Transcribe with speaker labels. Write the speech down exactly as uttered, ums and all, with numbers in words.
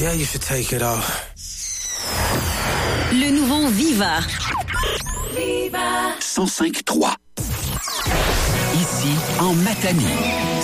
Speaker 1: Yeah, you should take it off.
Speaker 2: Le nouveau Viva.
Speaker 3: Viva. cent cinq trois. Ici, en Matanie.